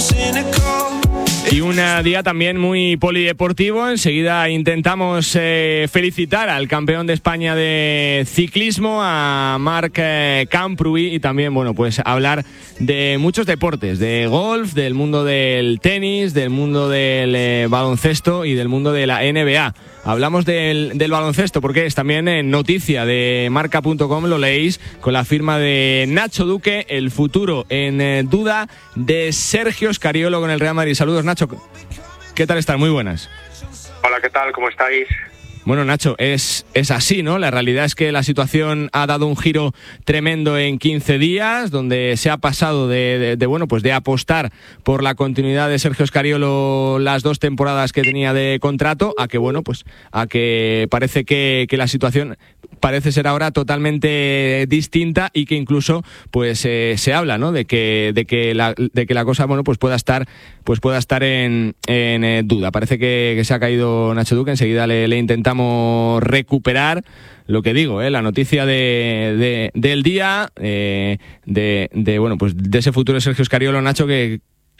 Y un día también muy polideportivo. Enseguida intentamos felicitar al campeón de España de ciclismo, a Marc Camprubí, y también, bueno, pues hablar de muchos deportes, de golf, del mundo del tenis, del mundo del baloncesto y del mundo de la NBA. Hablamos del baloncesto porque es también noticia de marca.com, lo leéis, con la firma de Nacho Duque, el futuro en duda de Sergio Scariolo con el Real Madrid. Saludos, Nacho. ¿Qué tal estás? Muy buenas. Hola, ¿qué tal? ¿Cómo estáis? Bueno, Nacho, es así, ¿no? La realidad es que la situación ha dado un giro tremendo en 15 días, donde se ha pasado de apostar por la continuidad de Sergio Scariolo las 2 temporadas que tenía de contrato, a que parece que la situación parece ser ahora totalmente distinta, y que incluso pues se habla, ¿no? de que la cosa, bueno, pues pueda estar en duda. Parece que se ha caído Nacho Duque. Enseguida le intentamos recuperar. Lo que digo, la noticia del día, bueno, pues de ese futuro de Sergio Scariolo, Nacho, que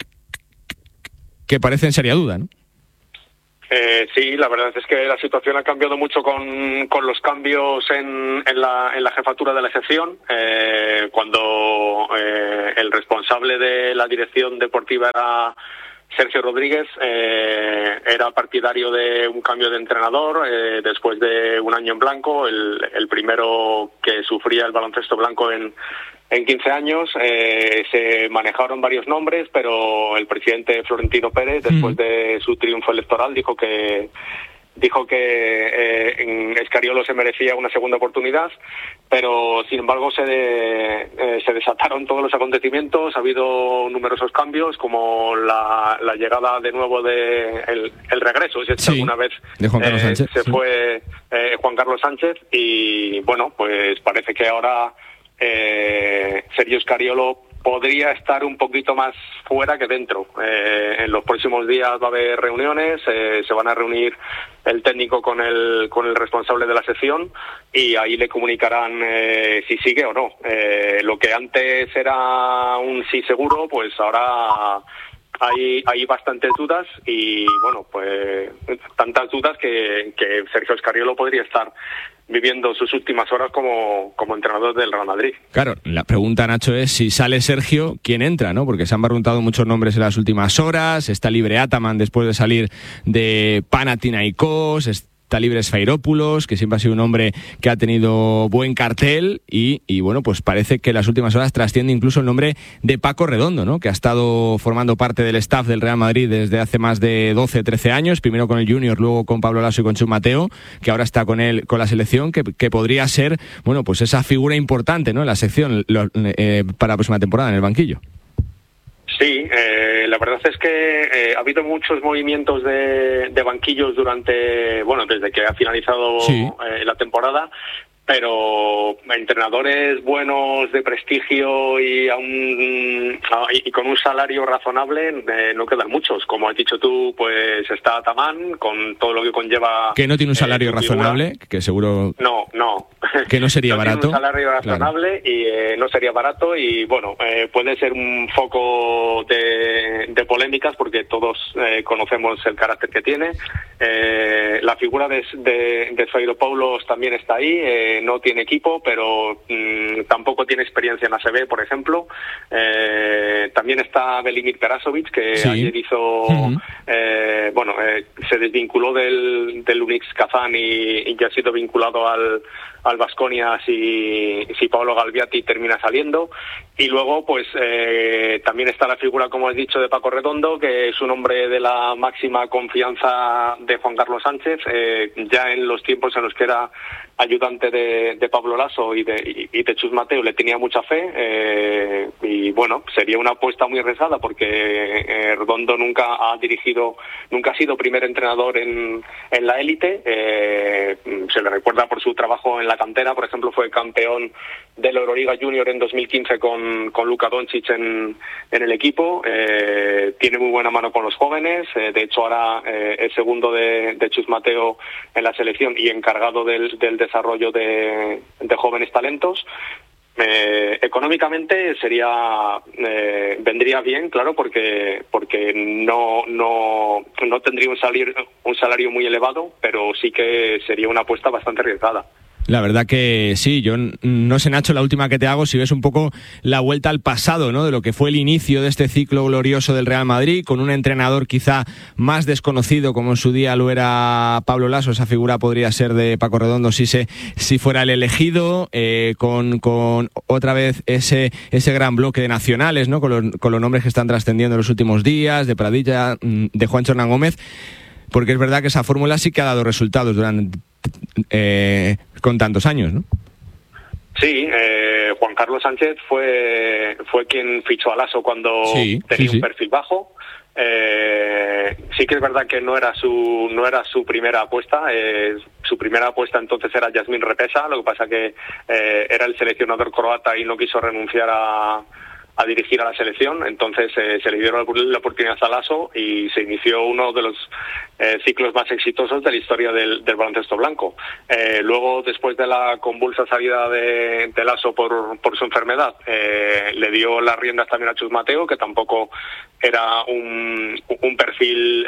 parece en seria duda, ¿no? Sí, la verdad es que la situación ha cambiado mucho con los cambios en la jefatura de la sección. Cuando el responsable de la dirección deportiva era Sergio Rodríguez, era partidario de un cambio de entrenador después de un año en blanco, el primero que sufría el baloncesto blanco en 15 años. Se manejaron varios nombres, pero el presidente Florentino Pérez, después de su triunfo electoral, dijo que Scariolo se merecía una segunda oportunidad, pero sin embargo se desataron todos los acontecimientos. Ha habido numerosos cambios, como la llegada de nuevo el regreso, si es que alguna vez de Juan Carlos Sánchez, se fue Juan Carlos Sánchez, y bueno, pues parece que ahora Sergio Scariolo podría estar un poquito más fuera que dentro. En los próximos días va a haber reuniones, se van a reunir el técnico con el responsable de la sección, y ahí le comunicarán si sigue o no. Lo que antes era un sí seguro, pues ahora hay bastantes dudas, y bueno, pues tantas dudas que Sergio Scariolo podría estar viviendo sus últimas horas como entrenador del Real Madrid. Claro, la pregunta, Nacho, es si sale Sergio, ¿quién entra, no? Porque se han barruntado muchos nombres en las últimas horas. Está libre Ataman después de salir de Panathinaikos. Está libre Sfairopoulos, que siempre ha sido un hombre que ha tenido buen cartel, y bueno, pues parece que en las últimas horas trasciende incluso el nombre de Paco Redondo, ¿no? Que ha estado formando parte del staff del Real Madrid desde hace más de 12-13 años, primero con el Junior, luego con Pablo Laso y con Chus Mateo, que ahora está con la selección, que podría ser, bueno, pues esa figura importante, ¿no? En la sección para la próxima temporada en el banquillo. Sí, la verdad es que ha habido muchos movimientos de banquillos desde que ha finalizado la temporada, pero entrenadores buenos de prestigio y con un salario razonable no quedan muchos. Como has dicho tú, pues está Ataman, con todo lo que conlleva. Que no tiene un salario razonable, que seguro. No. Que no sería barato. Tiene un salario razonable, claro. Y no sería barato, y bueno, puede ser un foco de polémicas, porque todos conocemos el carácter que tiene. La figura de Sfairopoulos también está ahí. No tiene equipo, pero tampoco tiene experiencia en ACB, por ejemplo. También está Velimir Karasovic, que ayer hizo, se desvinculó del Unix Kazán y ya ha sido vinculado al Baskonia si Paolo Galviati termina saliendo. Y luego, pues también está la figura, como has dicho, de Paco Redondo, que es un hombre de la máxima confianza de Juan Carlos Sánchez, ya en los tiempos en los que era ayudante de Pablo Laso y de Chus Mateo, le tenía mucha fe, y bueno, sería una apuesta muy arriesgada, porque Redondo nunca ha sido primer entrenador en la élite. Se le recuerda por su trabajo en la cantera. Por ejemplo, fue campeón de la Euroliga Junior en 2015 con Luka Doncic en el equipo. Tiene muy buena mano con los jóvenes. De hecho, ahora es segundo de Chus Mateo en la selección y encargado del desarrollo de jóvenes talentos. Económicamente vendría bien, claro, porque no tendría un salario muy elevado, pero sí que sería una apuesta bastante arriesgada. La verdad que sí, yo no sé, Nacho, la última que te hago, si ves un poco la vuelta al pasado, ¿no? De lo que fue el inicio de este ciclo glorioso del Real Madrid, con un entrenador quizá más desconocido, como en su día lo era Pablo Laso. Esa figura podría ser de Paco Redondo si fuera el elegido, con otra vez ese gran bloque de nacionales, ¿no? Con los nombres que están trascendiendo en los últimos días, de Pradilla, de Juancho Hernán Gómez, porque es verdad que esa fórmula sí que ha dado resultados con tantos años, ¿no? Sí, Juan Carlos Sánchez fue quien fichó a Laso cuando tenía un perfil bajo. Sí que es verdad que no era su primera apuesta. Su primera apuesta entonces era Yasmín Repesa. Lo que pasa que era el seleccionador croata y no quiso renunciar a dirigir a la selección. Entonces se le dieron la oportunidad a Laso y se inició uno de los ciclos más exitosos de la historia del baloncesto blanco. Luego, después de la convulsa salida de Laso por su enfermedad, le dio las riendas también a Chus Mateo, que tampoco era un perfil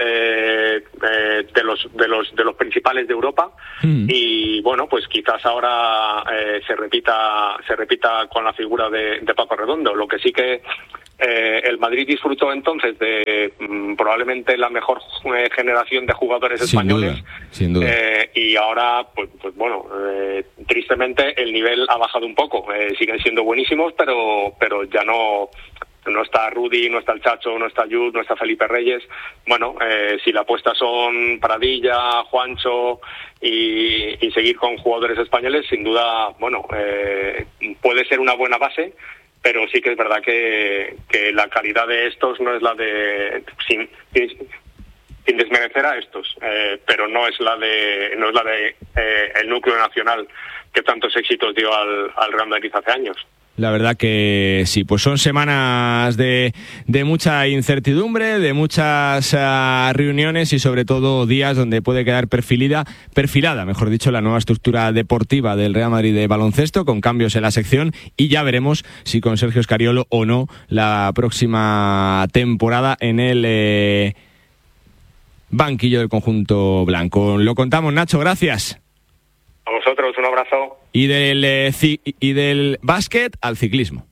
de los principales de Europa. Y bueno, pues quizás ahora se repita con la figura de Paco Redondo. Lo que sí que el Madrid disfrutó entonces de probablemente la mejor generación de jugadores españoles. Sin duda. Y ahora, pues bueno, tristemente el nivel ha bajado un poco. Siguen siendo buenísimos, pero ya no está Rudy, no está el Chacho, no está Yud, no está Felipe Reyes. Bueno, si la apuesta son Pradilla, Juancho y seguir con jugadores españoles, sin duda, bueno, puede ser una buena base, pero sí que es verdad que la calidad de estos no es la de sin desmerecer a estos, pero no es la de el núcleo nacional que tantos éxitos dio al Real Madrid hace años. La verdad que sí, pues son semanas de mucha incertidumbre, de muchas reuniones y sobre todo días donde puede quedar perfilada, mejor dicho, la nueva estructura deportiva del Real Madrid de baloncesto, con cambios en la sección, y ya veremos si con Sergio Scariolo o no la próxima temporada en el banquillo del conjunto blanco. Lo contamos, Nacho, gracias. A vosotros, un abrazo. Y del básquet al ciclismo.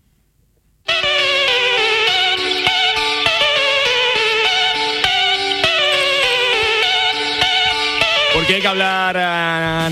Porque hay que hablar.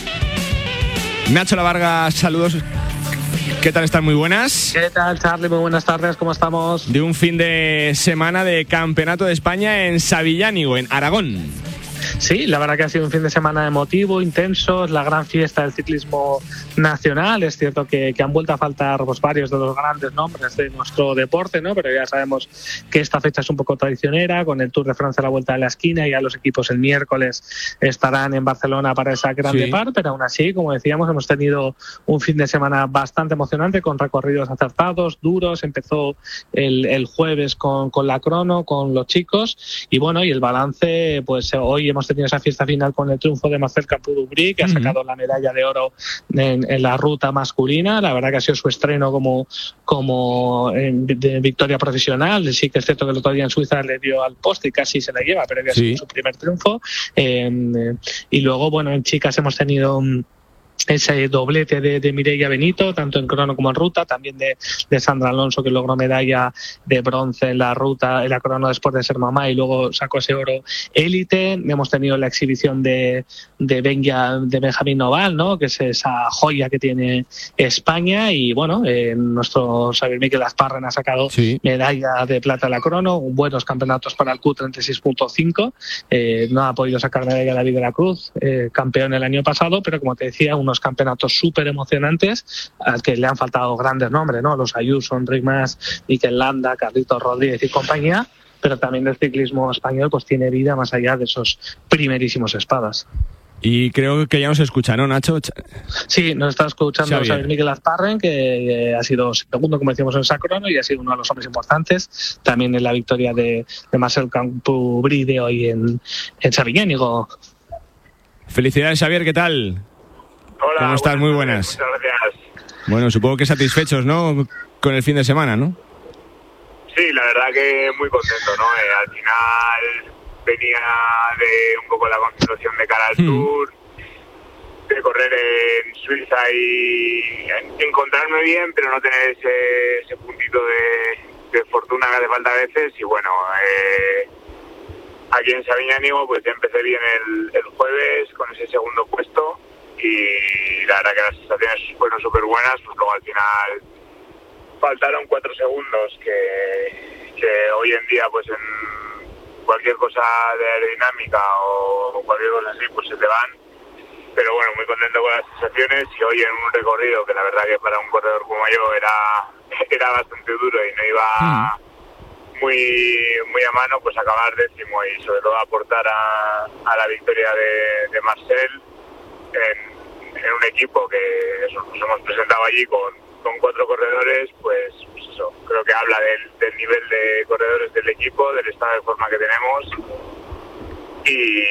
Nacho Lavarga, saludos. ¿Qué tal están? Muy buenas. ¿Qué tal, Charlie? Muy buenas tardes, ¿cómo estamos? De un fin de semana de Campeonato de España en Sabillánigo, en Aragón. Sí, la verdad que ha sido un fin de semana emotivo, intenso, es la gran fiesta del ciclismo nacional. Es cierto que han vuelto a faltar varios de los grandes nombres de nuestro deporte, ¿no? Pero ya sabemos que esta fecha es un poco traicionera, con el Tour de Francia a la vuelta de la esquina, y ya los equipos el miércoles estarán en Barcelona para esa gran depart, pero aún así, como decíamos, hemos tenido un fin de semana bastante emocionante, con recorridos acertados, duros. Empezó el jueves con la crono, con los chicos, y bueno, y el balance, pues hoy hemos tenido esa fiesta final con el triunfo de Marcel Campudubrí, que ha sacado la medalla de oro en la ruta masculina. La verdad que ha sido su estreno como de victoria profesional. Sí que es cierto que el otro día en Suiza le dio al poste y casi se la lleva, pero había sido su primer triunfo. Y luego, bueno, en chicas hemos tenido ese doblete de Mireia Benito, tanto en crono como en ruta, también de Sandra Alonso, que logró medalla de bronce en la ruta, en la crono después de ser mamá, y luego sacó ese oro élite. Hemos tenido la exhibición de Benjamín Noval, ¿no? Que es esa joya que tiene España, y bueno, nuestro Xavier Miquel Asparren ha sacado medalla de plata en la crono, buenos campeonatos para el Q36.5, no ha podido sacar medalla David de la Cruz, campeón el año pasado, pero como te decía, unos campeonatos súper emocionantes al que le han faltado grandes nombres, ¿no? Los Ayuso, Enric Mas, Mikel Landa, Carlitos Rodríguez y compañía, pero también el ciclismo español pues tiene vida más allá de esos primerísimos espadas. Y creo que ya nos escucha, ¿no, Nacho? Sí, nos está escuchando Xavier Miquel Asparren, que ha sido segundo, como decíamos, en esa crono, y ha sido uno de los hombres importantes también en la victoria de Marcel Campubrí de hoy en Sabillánigo. Felicidades, Xavier, ¿qué tal? Hola, ¿cómo estás? Muy buenas. Muchas gracias. Bueno, supongo que satisfechos, ¿no?, con el fin de semana, ¿no? Sí, la verdad que muy contento, ¿no? Al final venía de un poco la concentración de cara al Tour, de correr en Suiza y encontrarme bien, pero no tener ese puntito de fortuna que hace falta a veces. Y bueno, aquí en Sabiñánigo pues ya empecé bien el jueves con ese segundo puesto y la verdad que las sensaciones fueron súper buenas, pues luego al final faltaron 4 segundos que hoy en día pues en cualquier cosa de aerodinámica o cualquier cosa así pues se te van, pero bueno, muy contento con las sensaciones y hoy en un recorrido que la verdad que para un corredor como yo era bastante duro y no iba muy a mano, pues acabar décimo y sobre todo aportar a la victoria de Marcel en un equipo que eso, nos hemos presentado allí con 4 corredores, pues eso, creo que habla del nivel de corredores del equipo, del estado de forma que tenemos y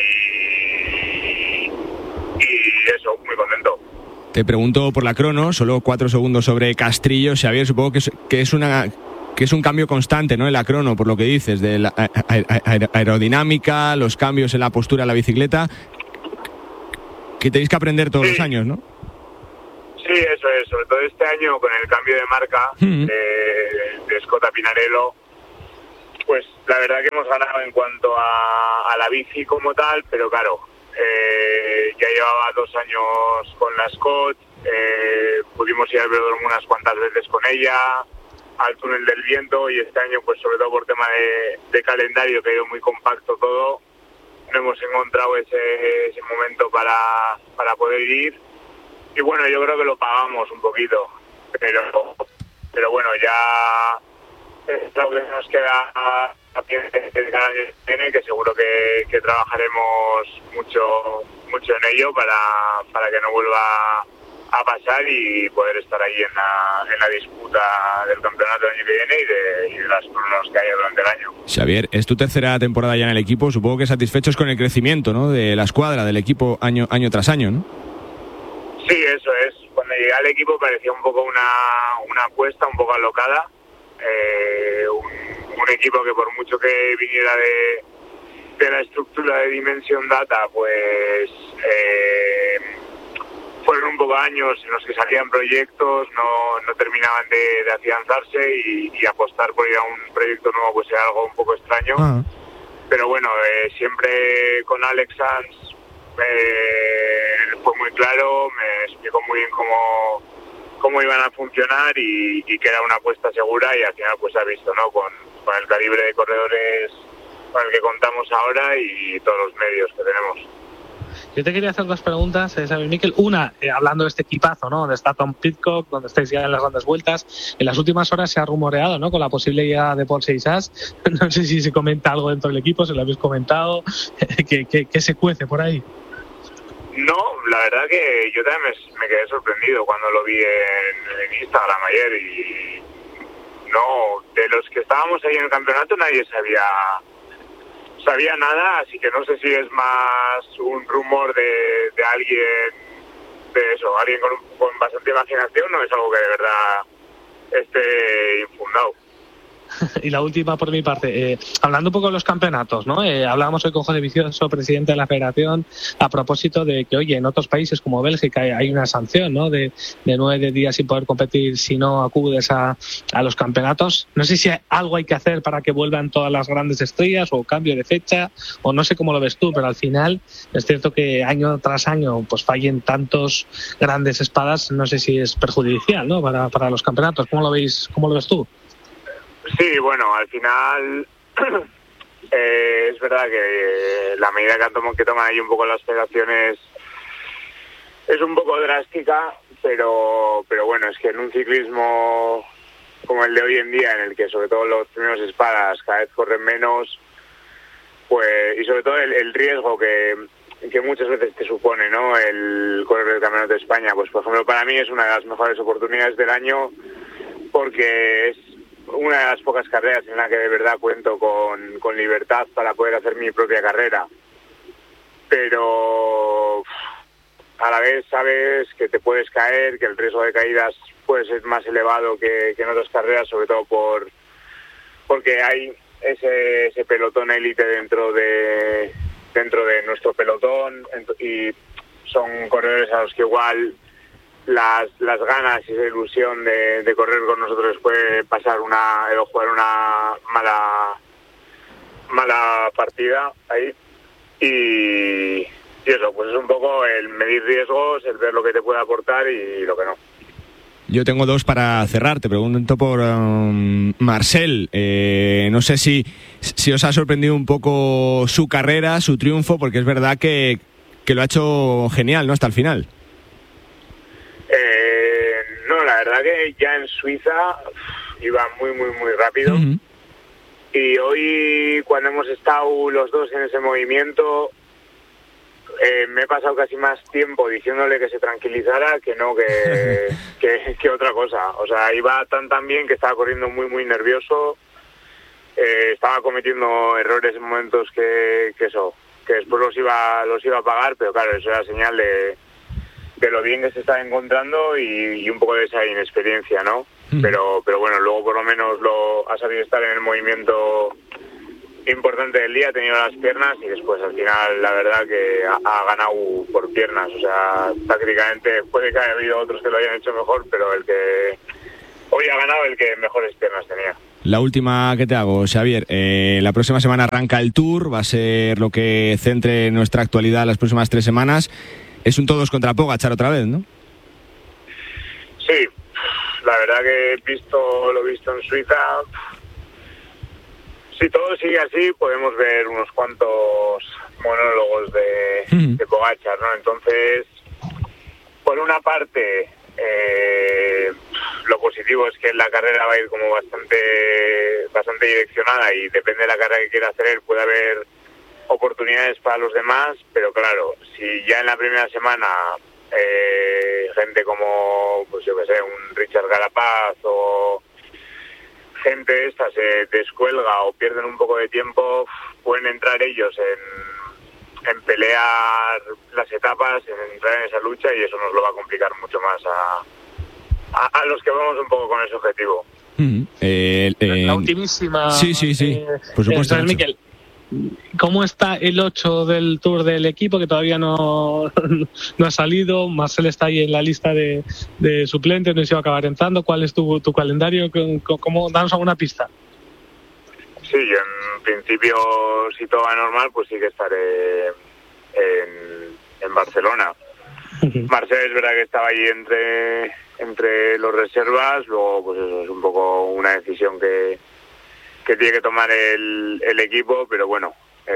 eso, muy contento. Te pregunto por la crono, solo 4 segundos sobre Castrillo. Xavier, supongo que es un cambio constante, ¿no?, en la crono, por lo que dices, de la aerodinámica, los cambios en la postura de la bicicleta, que tenéis que aprender todos los años, ¿no? Sí, eso es, sobre todo este año con el cambio de marca de Scotta Pinarello, pues la verdad que hemos ganado en cuanto a la bici como tal, pero claro, ya llevaba 2 años con la Scott, pudimos ir al velódromo unas cuantas veces con ella, al túnel del viento, y este año pues sobre todo por tema de calendario, que ha ido muy compacto todo, no hemos encontrado ese momento para poder ir. Y bueno, yo creo que lo pagamos un poquito, pero bueno, ya es lo que nos queda a pie de cada año que viene, que seguro que trabajaremos mucho en ello para que no vuelva a pasar y poder estar ahí en la disputa del campeonato del año que viene y de las cronos que haya durante el año. Xavier, es tu tercera temporada ya en el equipo, supongo que satisfechos con el crecimiento, ¿no?, de la escuadra, del equipo año tras año, ¿no? Sí, eso es. Cuando llegué al equipo parecía un poco una apuesta un poco alocada. Un equipo que por mucho que viniera de la estructura de Dimension Data, pues fueron un poco años en los que salían proyectos, no terminaban de afianzarse y apostar por ir a un proyecto nuevo pues era algo un poco extraño. Pero bueno, siempre con Alex Sanz fue muy claro, me explicó muy bien cómo iban a funcionar y que era una apuesta segura, y al final pues se ha visto, ¿no?, con el calibre de corredores con el que contamos ahora y todos los medios que tenemos. Yo te quería hacer 2 preguntas, Xavier Miquel. Una, hablando de este equipazo, ¿no?, donde está Tom Pidcock, donde estáis ya en las grandes vueltas. En las últimas horas se ha rumoreado, ¿no?, con la posibilidad de Paul Seixas. No sé si se comenta algo dentro del equipo, si lo habéis comentado. ¿Qué se cuece por ahí? No, la verdad que yo también me quedé sorprendido cuando lo vi en Instagram ayer y no, de los que estábamos ahí en el campeonato nadie sabía nada, así que no sé si es más un rumor de alguien, de eso, alguien con bastante imaginación, no es algo que de verdad esté infundado. Y la última por mi parte, hablando un poco de los campeonatos, ¿no? Hablábamos hoy con José Vicioso, presidente de la Federación, a propósito de que, oye, en otros países como Bélgica hay una sanción, ¿no?, de 9 días sin poder competir si no acudes a los campeonatos. No sé si algo hay que hacer para que vuelvan todas las grandes estrellas o cambio de fecha, o no sé cómo lo ves tú, pero al final es cierto que año tras año pues fallen tantos grandes espadas, no sé si es perjudicial, ¿no?, para los campeonatos. ¿Cómo lo ves tú? Sí, bueno, al final es verdad que la medida que toman ahí un poco las federaciones es un poco drástica, pero bueno, es que en un ciclismo como el de hoy en día, en el que sobre todo los primeros espadas cada vez corren menos, pues y sobre todo el riesgo que muchas veces te supone, ¿no?, el correr el Campeonato de España, pues por ejemplo para mí es una de las mejores oportunidades del año, porque es una de las pocas carreras en la que de verdad cuento con libertad para poder hacer mi propia carrera, pero a la vez sabes que te puedes caer, que el riesgo de caídas puede ser más elevado que en otras carreras, sobre todo porque hay ese pelotón élite dentro de nuestro pelotón, y son corredores a los que igual las ganas y esa ilusión de correr con nosotros puede pasar jugar una mala partida ahí, y eso, pues es un poco el medir riesgos, el ver lo que te puede aportar y lo que no. Yo tengo dos para cerrar. Te pregunto por Marcel. No sé si os ha sorprendido un poco su carrera, su triunfo, porque es verdad que lo ha hecho genial, ¿no? Hasta el final. No, la verdad que ya en Suiza iba muy, muy, muy rápido. Uh-huh. Y hoy, cuando hemos estado los dos en ese movimiento, me he pasado casi más tiempo diciéndole que se tranquilizara que no que otra cosa. O sea, iba tan bien que estaba corriendo muy, muy nervioso. Estaba cometiendo errores en momentos que después los iba a pagar, pero claro, eso era señal de lo bien que se estaba encontrando y un poco de esa inexperiencia, ¿no? Pero bueno, luego por lo menos ha sabido estar en el movimiento importante del día, ha tenido las piernas y después al final la verdad que ha ganado por piernas. O sea, tácticamente puede que haya habido otros que lo hayan hecho mejor, pero el que hoy ha ganado el que mejores piernas tenía. La última que te hago, Xavier, la próxima semana arranca el Tour, va a ser lo que centre nuestra actualidad las próximas 3 semanas. Es un todos contra Pogačar otra vez, ¿no? Sí, la verdad que lo visto en Suiza. Si todo sigue así, podemos ver unos cuantos monólogos de Pogačar, ¿no? Entonces, por una parte, lo positivo es que la carrera va a ir como bastante direccionada y depende de la carrera que quiera hacer él, puede haber oportunidades para los demás, pero claro, si ya en la primera semana gente como, pues yo que sé, un Richard Carapaz o gente esta se descuelga o pierden un poco de tiempo, pueden entrar ellos en pelear las etapas, en entrar en esa lucha, y eso nos lo va a complicar mucho más a los que vamos un poco con ese objetivo. La ultimísima. Sí. Por supuesto. Miquel, ¿cómo está el 8 del Tour del equipo, que todavía no ha salido? Marcel está ahí en la lista de suplentes, no se va a acabar entrando. ¿Cuál es tu calendario? ¿Cómo? Danos alguna pista. Sí, yo en principio, si todo va normal, pues sí que estaré en Barcelona. Marcel es verdad que estaba ahí entre los reservas, luego pues eso es un poco una decisión que tiene que tomar el equipo, pero bueno,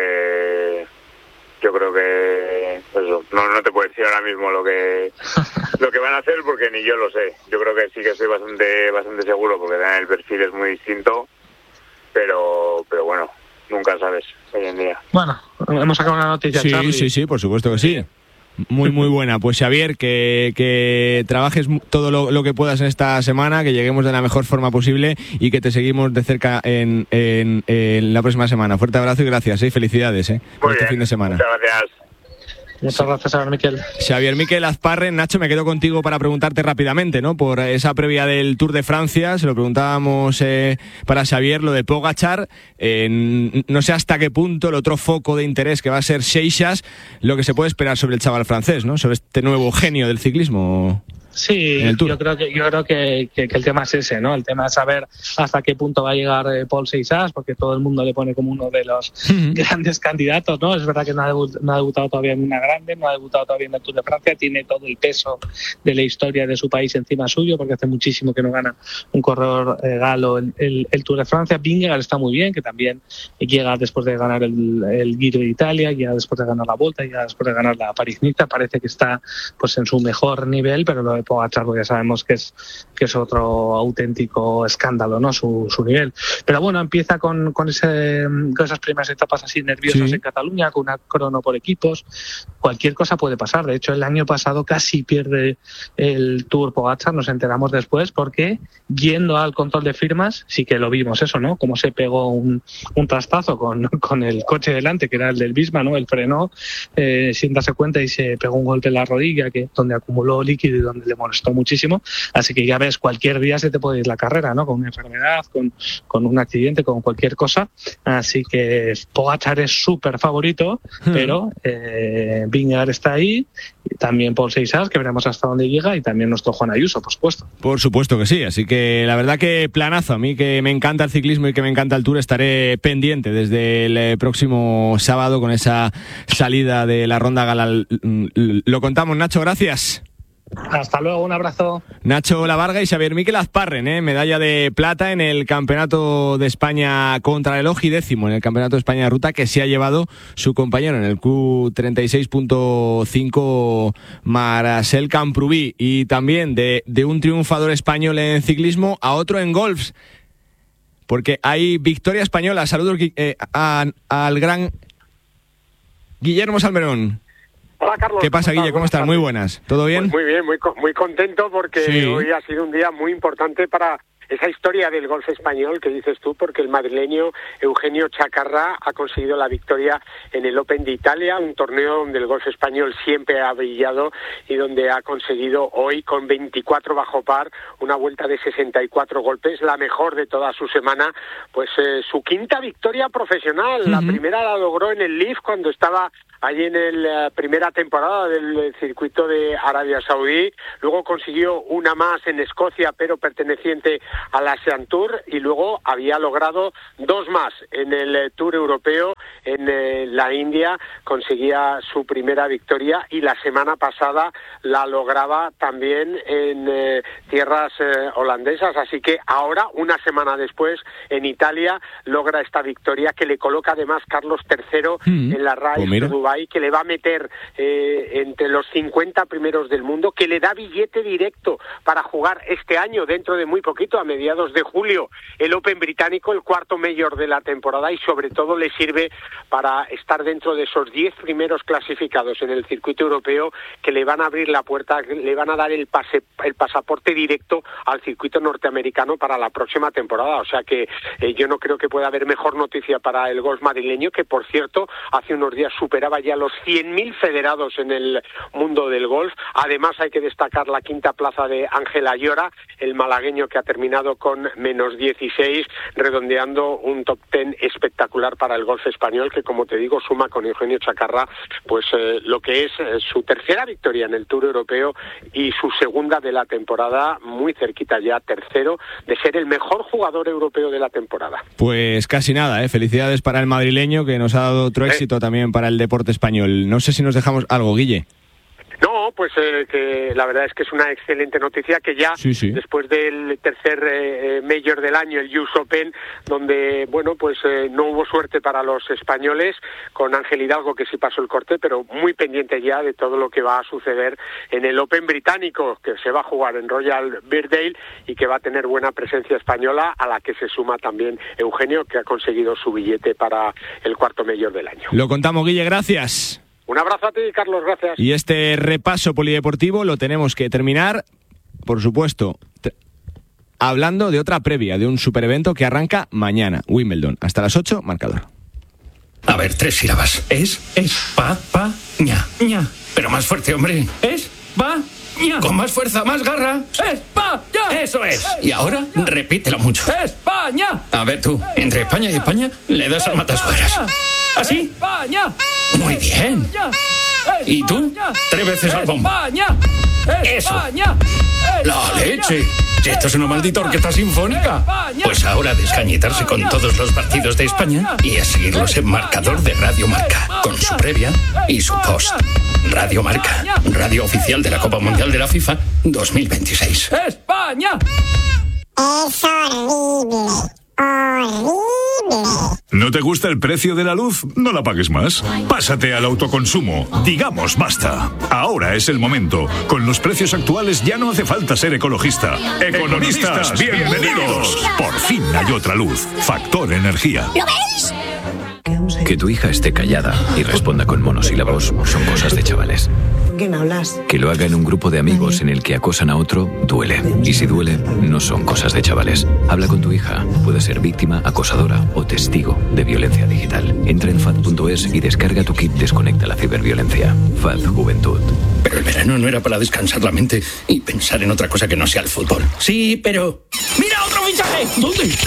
yo creo que pues eso, no te puedo decir ahora mismo lo que van a hacer, porque ni yo lo sé. Yo creo que sí que estoy bastante seguro, porque el perfil es muy distinto, pero bueno, nunca sabes hoy en día. Bueno, hemos sacado una noticia. Sí, por supuesto que sí. Muy, muy buena. Pues Xavier, que trabajes todo lo que puedas en esta semana, que lleguemos de la mejor forma posible y que te seguimos de cerca en la próxima semana. Fuerte abrazo y gracias, felicidades por este fin de semana. Muchas gracias. Muchas gracias, Xavier Miquel. Xavier Miquel Azparre. Nacho, me quedo contigo para preguntarte rápidamente, ¿no? Por esa previa del Tour de Francia, se lo preguntábamos para Xavier, lo de Pogačar. No sé hasta qué punto el otro foco de interés, que va a ser Seixas, lo que se puede esperar sobre el chaval francés, ¿no? Sobre este nuevo genio del ciclismo. Sí, yo creo que el tema es ese, ¿no? El tema es saber hasta qué punto va a llegar Paul Seixas, porque todo el mundo le pone como uno de los grandes candidatos, ¿no? Es verdad que no ha debutado todavía en una grande, no ha debutado todavía en el Tour de Francia, tiene todo el peso de la historia de su país encima suyo, porque hace muchísimo que no gana un corredor galo el Tour de Francia. Vingegaard está muy bien, que también llega después de ganar el Giro de Italia, llega después de ganar la Volta, llega después de ganar la París-Niza, parece que está pues en su mejor nivel, pero lo de Pogačar ya sabemos que es otro auténtico escándalo, ¿no? Su nivel. Pero bueno, empieza con esas primeras etapas así nerviosas en Cataluña, con una crono por equipos. Cualquier cosa puede pasar. De hecho, el año pasado casi pierde el Tour Pogačar, nos enteramos después, porque yendo al control de firmas sí que lo vimos eso, ¿no? Como se pegó un trastazo con el coche delante, que era el del Visma, ¿no? Él frenó sin darse cuenta y se pegó un golpe en la rodilla, donde acumuló líquido y donde le molestó muchísimo. Así que ya ves, cualquier día se te puede ir la carrera, ¿no? Con una enfermedad, con un accidente, con cualquier cosa. Así que Pogačar es súper favorito, pero Vingegaard está ahí, y también Paul Seixas, que veremos hasta dónde llega, y también nuestro Juan Ayuso, por supuesto. Por supuesto que sí, así que la verdad que planazo. A mí que me encanta el ciclismo y que me encanta el Tour, estaré pendiente desde el próximo sábado con esa salida de la Ronda Gala. Lo contamos, Nacho, gracias. Hasta luego, un abrazo. Nacho Lavarga y Xavier Miquel Azparren, medalla de plata en el Campeonato de España Contrarreloj y 10º en el Campeonato de España de Ruta, que se ha llevado su compañero en el Q36.5 Marcel Camprubí. Y también de un triunfador español en ciclismo a otro en golf, porque hay victoria española. Saludos al gran Guillermo Salmerón. Hola, Carlos. ¿Qué pasa, Guille? ¿Cómo estás? Muy buenas. ¿Todo bien? Muy bien, muy contento porque sí. Hoy ha sido un día muy importante para esa historia del golf español que dices tú, porque el madrileño Eugenio Chacarra ha conseguido la victoria en el Open de Italia, un torneo donde el golf español siempre ha brillado y donde ha conseguido hoy con 24 bajo par una vuelta de 64 golpes, la mejor de toda su semana, pues su quinta victoria profesional. La primera la logró en el Leaf cuando estaba allí en la primera temporada del circuito de Arabia Saudí, luego consiguió una más en Escocia, pero perteneciente a la Asian Tour, y luego había logrado dos más en el Tour Europeo en la India, conseguía su primera victoria, y la semana pasada la lograba también en tierras holandesas, así que ahora, una semana después, en Italia, logra esta victoria que le coloca además Carlos III en la Race de Dubái, que le va a meter entre los 50 primeros del mundo, que le da billete directo para jugar este año, dentro de muy poquito, a mediados de julio, el Open británico, el cuarto Major de la temporada, y sobre todo le sirve para estar dentro de esos 10 primeros clasificados en el circuito europeo, que le van a abrir la puerta, le van a dar el pasaporte directo al circuito norteamericano para la próxima temporada. O sea que yo no creo que pueda haber mejor noticia para el golf madrileño, que por cierto hace unos días superaba ya los 100.000 federados en el mundo del golf. Además hay que destacar la quinta plaza de Ángel Ayora, el malagueño, que ha terminado con menos 16, redondeando un top 10 espectacular para el golf español, que como te digo suma con Eugenio Chacarra pues lo que es su tercera victoria en el Tour Europeo y su segunda de la temporada, muy cerquita ya, tercero, de ser el mejor jugador europeo de la temporada. Pues casi nada, felicidades para el madrileño, que nos ha dado otro éxito también para el deporte español. No sé si nos dejamos algo, Guille. No, pues que la verdad es que es una excelente noticia, que ya después del tercer Major del año, el US Open, donde bueno, pues no hubo suerte para los españoles, con Ángel Hidalgo, que sí pasó el corte, pero muy pendiente ya de todo lo que va a suceder en el Open británico, que se va a jugar en Royal Birkdale y que va a tener buena presencia española, a la que se suma también Eugenio, que ha conseguido su billete para el cuarto Major del año. Lo contamos, Guille, gracias. Un abrazo a ti, Carlos, gracias. Y este repaso polideportivo lo tenemos que terminar, por supuesto, hablando de otra previa, de un superevento que arranca mañana, Wimbledon. Hasta las 8, marcador. A ver, 3 sílabas. Ña. Pero más fuerte, hombre. Ña. Con más fuerza, más garra. España. Eso es. Y ahora, repítelo mucho. España. A ver tú, entre España y España, le das al matasuegras. ¿Así? España. Muy bien. ¿Y tú? 3 veces al bombo. Eso. La leche. Esto es una maldita orquesta sinfónica. Pues ahora a descañitarse con todos los partidos de España y a seguirlos en Marcador de Radio Marca, con su previa y su post. Radio Marca, radio oficial de la Copa Mundial de la FIFA 2026. ¡España! Es horrible. ¿No te gusta el precio de la luz? No la pagues más. Pásate al autoconsumo. Digamos basta. Ahora es el momento. Con los precios actuales ya no hace falta ser ecologista. Economistas, bienvenidos. Por fin hay otra luz. Factor Energía. ¿Lo veis? Que tu hija esté callada y responda con monosílabos son cosas de chavales. ¿Con quién hablas? Que lo haga en un grupo de amigos en el que acosan a otro, duele. Y si duele, no son cosas de chavales. Habla con tu hija. Puede ser víctima, acosadora o testigo de violencia digital. Entra en FAD.es y descarga tu kit Desconecta la ciberviolencia. FAD Juventud. Pero el verano no era para descansar la mente y pensar en otra cosa que no sea el fútbol. Sí, pero... ¡Mira otro fichaje! ¿Dónde está?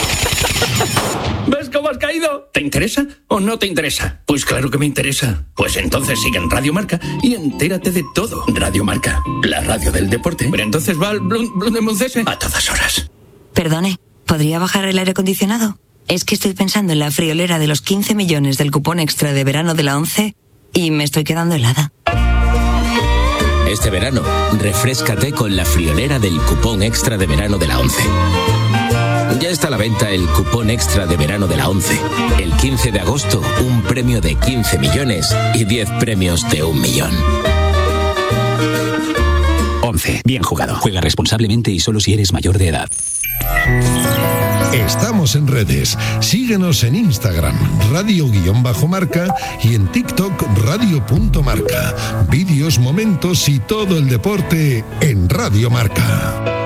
¿Ves cómo has caído? ¿Te interesa o no te interesa? Pues claro que me interesa. Pues entonces sigue en Radio Marca y entérate de todo. Radio Marca, la radio del deporte. Pero entonces va al Blundemuncese a todas horas. Perdone, ¿podría bajar el aire acondicionado? Es que estoy pensando en la friolera de los 15 millones del cupón extra de verano de la ONCE y me estoy quedando helada. Este verano, refréscate con la friolera del cupón extra de verano de la ONCE. Ya está a la venta el cupón extra de verano de la ONCE. El 15 de agosto, un premio de 15 millones y 10 premios de 1 millón. ONCE. Bien jugado. Juega responsablemente y solo si eres mayor de edad. Estamos en redes. Síguenos en Instagram, radio_marca, y en TikTok, radio.marca. Vídeos, momentos y todo el deporte en Radio Marca.